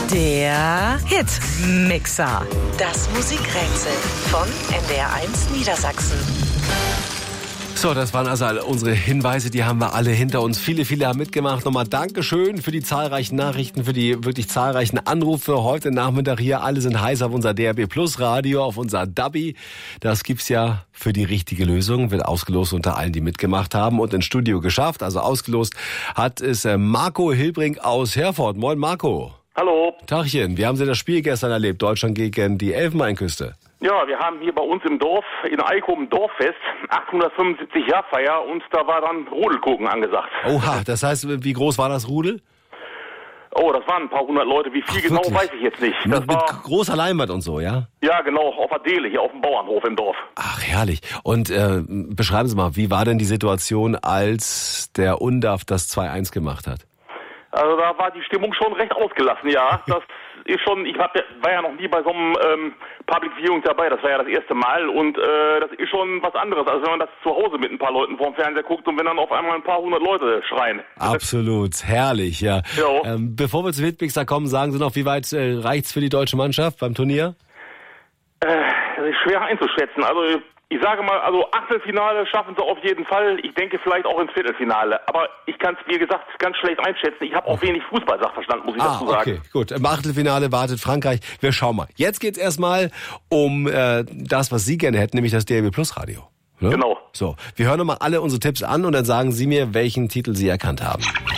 Der Hitmixer. Das Musikrätsel von NDR1 Niedersachsen. So, das waren also alle unsere Hinweise, die haben wir alle hinter uns. Viele haben mitgemacht. Nochmal Dankeschön für die zahlreichen Nachrichten, für die wirklich zahlreichen Anrufe heute Nachmittag hier. Alle sind heiß auf unser DRB Plus Radio, auf unser Dubby. Das gibt's ja für die richtige Lösung. Wird ausgelost unter allen, die mitgemacht haben und ins Studio geschafft. Also ausgelost hat es Marco Hilbrink aus Herford. Moin Marco. Hallo. Tagchen, wie haben Sie das Spiel gestern erlebt? Deutschland gegen die Elfenbeinküste. Ja, wir haben hier bei uns im Dorf, in Eickum, Dorffest, 875-Jahr-Feier und da war dann Rudelgucken angesagt. Oha, das heißt, wie groß war das Rudel? Oh, das waren ein paar hundert Leute. Wie viel genau, weiß ich jetzt nicht. Das mit großer Leinwand und so, ja? Ja, genau, auf der Dele, hier auf dem Bauernhof im Dorf. Ach, herrlich. Und beschreiben Sie mal, wie war denn die Situation, als der UNDAF das 2-1 gemacht hat? Also da war die Stimmung schon recht ausgelassen, ja. Das ist schon, war ja noch nie bei so einem Public Viewing dabei, das war ja das erste Mal und das ist schon was anderes, als wenn man das zu Hause mit ein paar Leuten vorm Fernseher guckt und wenn dann auf einmal ein paar hundert Leute schreien. Absolut, herrlich, ja. Bevor wir zum Hitmixer kommen, sagen Sie noch, wie weit reicht's für die deutsche Mannschaft beim Turnier? Das ist schwer einzuschätzen, also ich sage mal, also Achtelfinale schaffen sie auf jeden Fall. Ich denke vielleicht auch ins Viertelfinale. Aber ich kann es, wie gesagt, ganz schlecht einschätzen. Ich habe auch wenig Fußball-Sachverstand, muss ich dazu sagen. Okay, gut. Im Achtelfinale wartet Frankreich. Wir schauen mal. Jetzt geht's erstmal um das, was Sie gerne hätten, nämlich das DRB Plus Radio. Ne? Genau. So, wir hören nochmal alle unsere Tipps an und dann sagen Sie mir, welchen Titel Sie erkannt haben.